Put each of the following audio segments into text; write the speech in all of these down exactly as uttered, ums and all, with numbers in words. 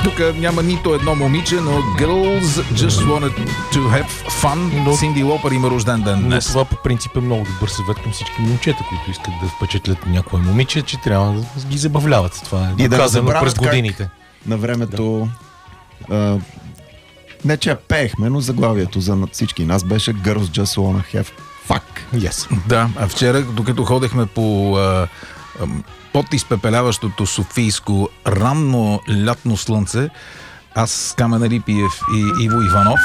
Тук няма нито едно момиче, но Girls Just Wanted to Have Fun. Но Синди Лопър има рожден ден днес. Но това по принцип е много добър съвет към всички момчета, които искат да впечатлят някое момиче, че трябва да ги забавляват. Това е и да казано през годините. На времето да. а, не че пеехме, но заглавието за всички нас беше Girls Just Wanna Have Fuck. Yes. Да, а вчера, докато ходехме по а, а, под изпепеляващото софийско ранно лятно слънце, аз, Камен Алипиев и Иво Иванов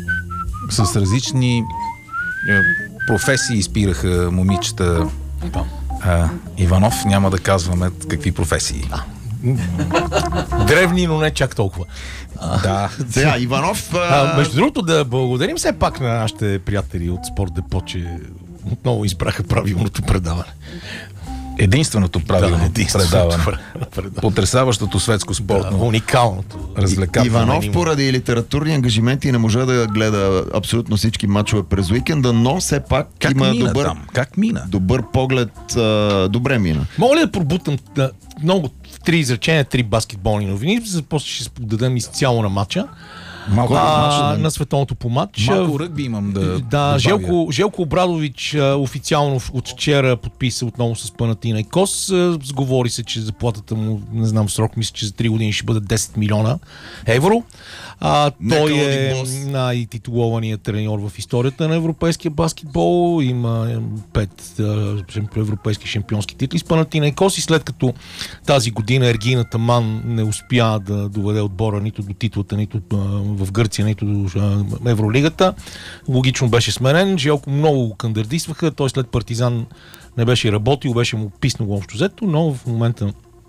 с различни а, професии изпираха момичета. А, Иванов, няма да казваме какви професии. Древни, но не чак толкова. Да. Сега, Иванов... А... А, между другото, да благодарим все пак на нашите приятели от Спорт Депо, че отново избраха правилното предаване. Единственото правилно да, единственото предаване. предаване. Потресаващото светско спортно. Да, уникалното. Развлекателно. Иванов поради литературни ангажименти не може да гледа абсолютно всички мачове през уикенда, но все пак как има мина добър, там? Как мина? добър поглед. А, добре мина. Мога ли да пробутам да, много в три изречения, три баскетболни новини, за да после ще сподадем изцяло на матча. Малко а, да... на световното по матч. Малко ръгби имам да. Да, Желко, Желко Обрадович а, официално от вчера подписа отново с Панатинайкос. А, сговори се, че заплатата му, не знам срок, мисля, че за три години ще бъде десет милиона евро. А, той е най-титулованият треньор в историята на европейския баскетбол. Има пет а, европейски шампионски титли с Панатинайкос и след като тази година Ергийната Ман не успя да доведе отбора нито до титлата, нито а, в Гърция, нито до а, Евролигата, логично беше сменен. Желко много кандидатстваха, той след Партизан не беше работил, беше му писнало общо взето, но в момента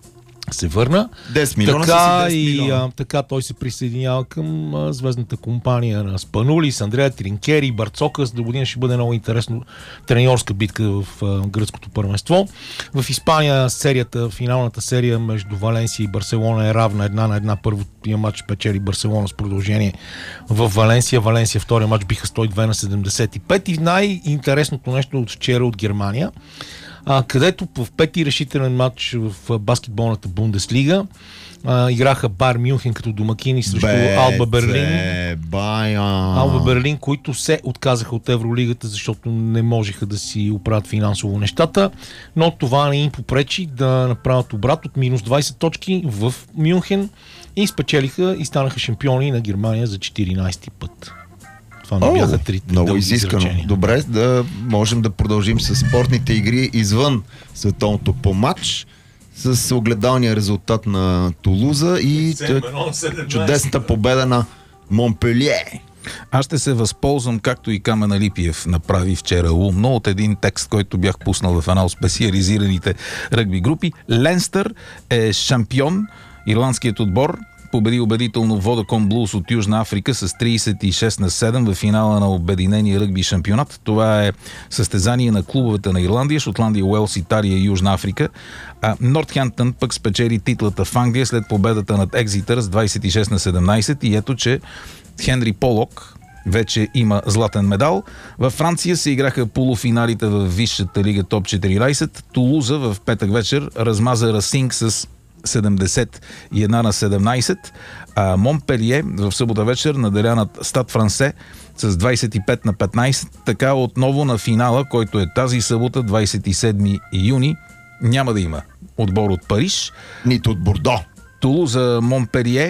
се върна. десет милиона така, десет и милиона. а, така той се присъединява към а, звездната компания на Спанули, с Андрея Тринкери, Барцокас. До година ще бъде много интересно треньорска битка в а, гръцкото първенство. В Испания серията, финалната серия между Валенсия и Барселона е равна една на една. Първия матч печели Барселона с продължение в Валенсия. Валенсия втория матч биха сто и две на седемдесет и пет. И най-интересното нещо от вчера от Германия, А, където в пети решителен матч в баскетболната Бундеслига а, играха Бар Мюнхен като домакини срещу Бе, Алба Берлин. Бая. Алба Берлин, които се отказаха от Евролигата, защото не можеха да си оправят финансово нещата, но това не им попречи да направят обрат от минус двайсет точки в Мюнхен и спечелиха и станаха шампиони на Германия за четиринайсети път. Това не бяха трите. Много изискано. Изречения. Добре, да можем да продължим с спортните игри извън световното по матч, с огледалния резултат на Тулуза и чудесната победа на Монпелие. Аз ще се възползвам, както и Камен Алипиев направи вчера умно, от един текст, който бях пуснал в една от специализираните ръгби групи. Ленстър е шампион, ирландският отбор победи убедително Водакон Блус от Южна Африка с трийсет и шест на седем в финала на обединения ръгби шампионат. Това е състезание на клубовете на Ирландия, Шотландия, Уелс, Италия и Южна Африка. А Нортхемптън пък спечели титлата в Англия след победата над Екзитър с двайсет и шест на седемнайсет и ето, че Хенри Полок вече има златен медал. Във Франция се играха полуфиналите в Висшата лига топ четиринайсет. Тулуза в петък вечер размаза Расинг с седемдесет и една на седемнайсет, а Монпелие в събота вечер наделя над Стад Франсе с двайсет и пет на петнайсет. Така отново на финала, който е тази събота, двайсет и седми юни, няма да има отбор от Париж. Нито от Бордо. Тулуза Монпелие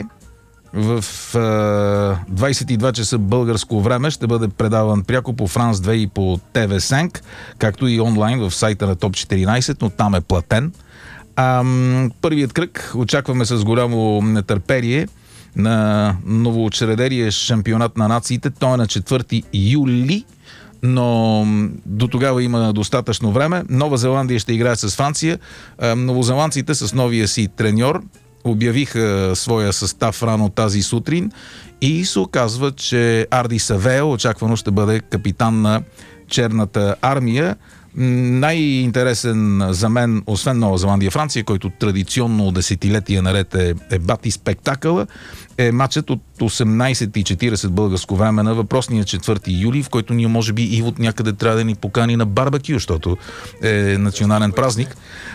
в е, двайсет и два часа българско време ще бъде предаван пряко по Франс две и по Те Ви cinq, както и онлайн в сайта на топ четиринайсет, но там е платен. А, първият кръг очакваме с голямо нетърпение на новоучредения шампионат на нациите. Той е на четвърти юли, но до тогава има достатъчно време. Нова Зеландия ще играе с Франция. А, новозеландците с новия си треньор обявиха своя състав рано тази сутрин и се оказва, че Арди Савео очаквано ще бъде капитан на Черната армия. Най-интересен за мен, освен Нова Зеландия, Франция, който традиционно десетилетия наред е, е бати спектакъла, е матчът от осемнайсет и чирийсет българско време на въпросния четвърти юли, в който ние може би и от някъде трябва да ни покани на барбекю, защото е национален празник.